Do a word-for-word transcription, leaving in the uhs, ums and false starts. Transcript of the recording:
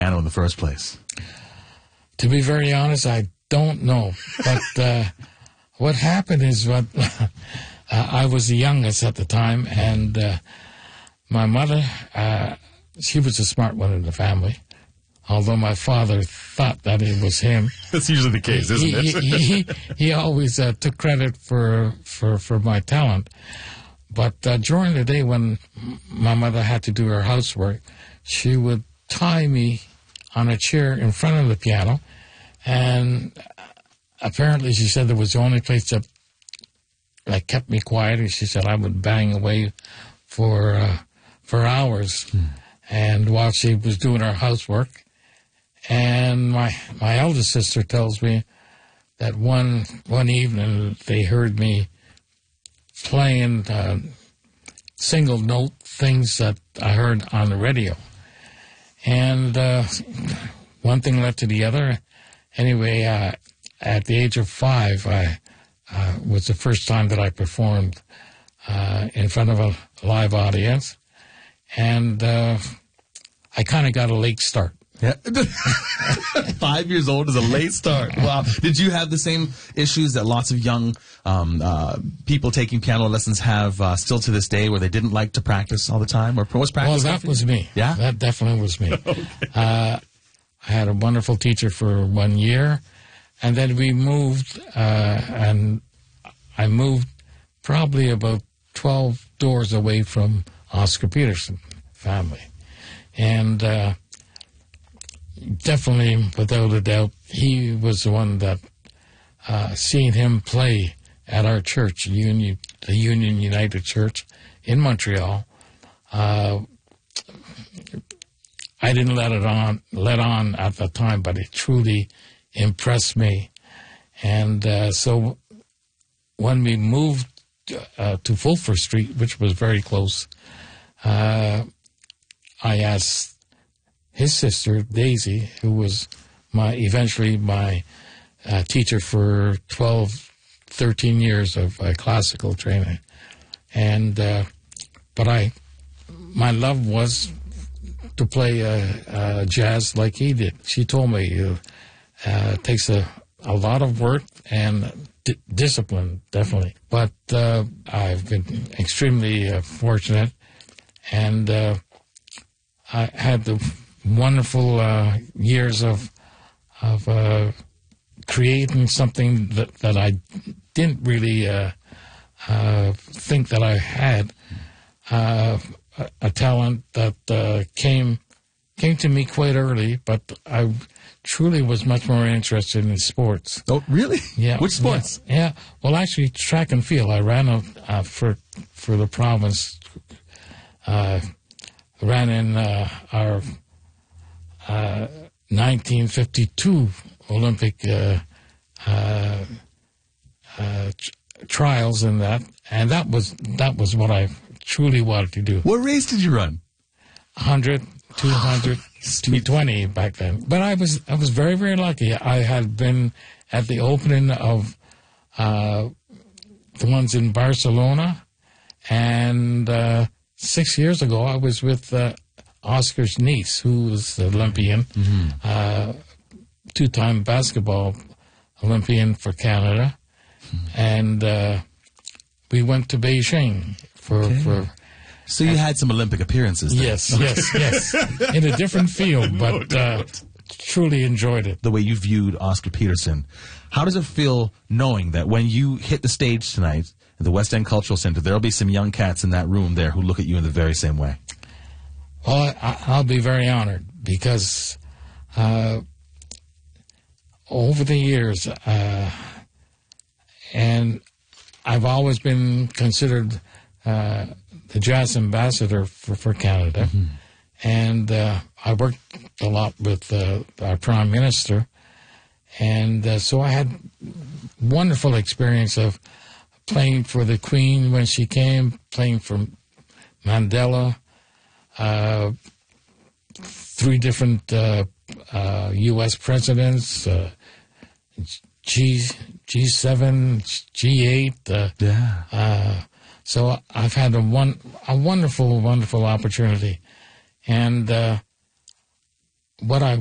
piano in the first place? To be very honest, I don't know. But uh, what happened is what uh, I was the youngest at the time, and uh, my mother, uh, she was a smart one in the family. Although my father thought that it was him. That's usually the case, isn't he, it? he, he, he always uh, took credit for, for, for my talent. But uh, during the day when my mother had to do her housework, she would tie me on a chair in front of the piano. And apparently she said it was the only place that like, kept me quiet. And she said I would bang away for, uh, for hours. Hmm. And while she was doing her housework. And my my eldest sister tells me that one one evening they heard me playing uh, single note things that I heard on the radio, and uh, one thing led to the other. Anyway, uh, at the age of five, I uh, was the first time that I performed uh, in front of a live audience, and uh, I kind of got a late start. Yeah. Five years old is a late start. Wow. Did you have the same issues that lots of young um, uh, people taking piano lessons have uh, still to this day, where they didn't like to practice all the time? Or was practice? Well, that was me. Yeah? That definitely was me. Okay. Uh, I had a wonderful teacher for one year, and then we moved, uh, and I moved probably about twelve doors away from Oscar Peterson family. And uh, definitely, without a doubt, he was the one that, uh, seeing him play at our church, Union, the Union United Church in Montreal, uh, I didn't let it on, let on at the time, but it truly impressed me. And uh, so when we moved uh, to Fulford Street, which was very close, uh, I asked his sister, Daisy, who was my eventually my uh, teacher for twelve, thirteen years of uh, classical training. And, uh, but I, my love was to play uh, uh, jazz like he did. She told me uh, uh, it takes a, a lot of work and d- discipline, definitely. But uh, I've been extremely uh, fortunate, and uh, I had the wonderful uh, years of of uh, creating something that, that I didn't really uh, uh, think that I had. Uh, a, a talent that uh, came came to me quite early, but I truly was much more interested in sports. Oh, really? Yeah. Which sports? Yeah. yeah. Well, actually, track and field. I ran a, uh, for for the province. Uh, ran in uh, our uh, nineteen fifty-two Olympic uh, uh, uh, tr- trials in that, and that was that was what I truly wanted to do. What race did you run? one hundred, two hundred, two twenty back then. But I was I was very, very lucky. I had been at the opening of uh, the ones in Barcelona, and uh, six years ago I was with uh, Oscar's niece, who was an Olympian, mm-hmm. uh, two-time basketball Olympian for Canada, mm-hmm. and uh, we went to Beijing for... Okay. for So you had some Olympic appearances then. Yes, yes, yes. In a different field, but uh, truly enjoyed it. The way you viewed Oscar Peterson, how does it feel knowing that when you hit the stage tonight at the West End Cultural Center, there'll be some young cats in that room there who look at you in the very same way? Well, I, I'll be very honored because uh, over the years, uh, and I've always been considered uh, the jazz ambassador for, for Canada. Mm-hmm. And uh, I worked a lot with uh, our Prime Minister. And uh, so I had wonderful experience of playing for the Queen when she came, playing for Mandela, uh, three different uh, uh, U S presidents, uh, G, G7, G eight. Uh, yeah. Uh, so I've had a one a wonderful, wonderful opportunity. And uh, what I